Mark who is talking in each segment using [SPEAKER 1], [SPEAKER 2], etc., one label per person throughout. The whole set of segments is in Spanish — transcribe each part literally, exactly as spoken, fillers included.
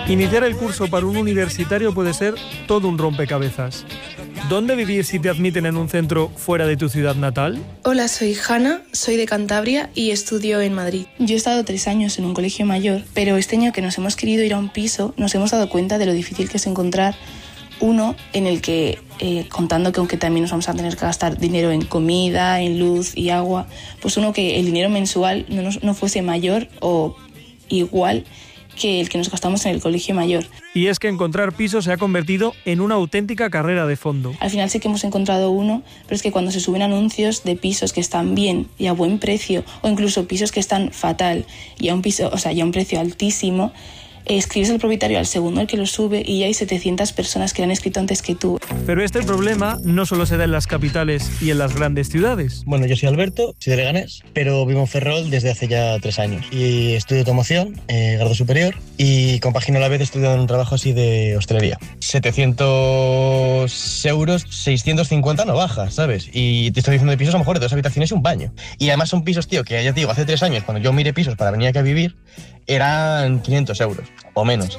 [SPEAKER 1] Iniciar el curso para un universitario puede ser todo un rompecabezas. ¿Dónde vivir si te admiten en un centro fuera de tu ciudad natal?
[SPEAKER 2] Hola, soy Hanna, soy de Cantabria y estudio en Madrid. Yo he estado tres años en un colegio mayor, pero este año que nos hemos querido ir a un piso, nos hemos dado cuenta de lo difícil que es encontrar uno en el que, eh, contando que aunque también nos vamos a tener que gastar dinero en comida, en luz y agua, pues uno que el dinero mensual no, nos, no fuese mayor o igual que el que nos gastamos en el colegio mayor.
[SPEAKER 1] Y es que encontrar piso se ha convertido en una auténtica carrera de fondo.
[SPEAKER 2] Al final sí que hemos encontrado uno, pero es que cuando se suben anuncios de pisos que están bien y a buen precio, o incluso pisos que están fatal y a un piso, o sea, y a un precio altísimo, escribes al propietario al segundo al que lo sube y ya hay setecientas personas que lo han escrito antes que tú.
[SPEAKER 1] Pero este problema no solo se da en las capitales y en las grandes ciudades.
[SPEAKER 3] Bueno, yo soy Alberto, soy de Leganés, pero vivo en Ferrol desde hace ya tres años. Y estudio automoción, eh, grado superior, y compagino a la vez estudiando un trabajo así de hostelería. setecientos euros, seiscientos cincuenta no baja, ¿sabes? Y te estoy diciendo de pisos a lo mejor de dos habitaciones y un baño. Y además son pisos, tío, que ya te digo, hace tres años, cuando yo miré pisos para venir aquí a vivir, eran quinientos euros o menos.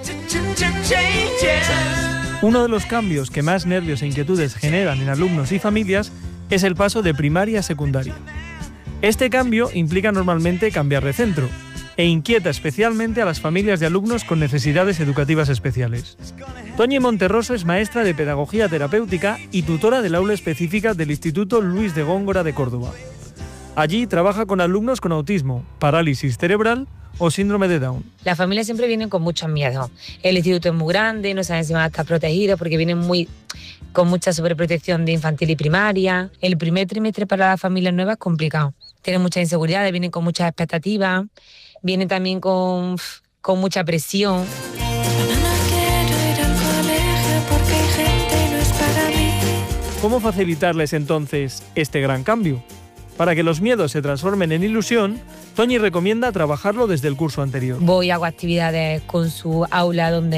[SPEAKER 1] Uno de los cambios que más nervios e inquietudes generan en alumnos y familias es el paso de primaria a secundaria. Este cambio implica normalmente cambiar de centro e inquieta especialmente a las familias de alumnos con necesidades educativas especiales. Toñi Monterroso es maestra de Pedagogía Terapéutica y tutora del aula específica del Instituto Luis de Góngora de Córdoba. Allí trabaja con alumnos con autismo, parálisis cerebral o síndrome de Down.
[SPEAKER 4] Las familias siempre vienen con muchos miedos. El instituto es muy grande, no saben si van a estar protegidos porque vienen muy, con mucha sobreprotección de infantil y primaria. El primer trimestre para las familias nuevas es complicado. Tienen muchas inseguridades, vienen con muchas expectativas, vienen también con, con mucha presión.
[SPEAKER 1] ¿Cómo facilitarles entonces este gran cambio? Para que los miedos se transformen en ilusión, Toñi recomienda trabajarlo desde el curso anterior.
[SPEAKER 4] Voy, hago actividades con su aula donde